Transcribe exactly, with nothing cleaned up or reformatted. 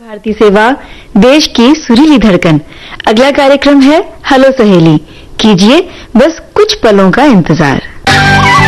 भारती सेवा, देश की सुरीली धड़कन। अगला कार्यक्रम है हेलो सहेली। कीजिए बस कुछ पलों का इंतजार।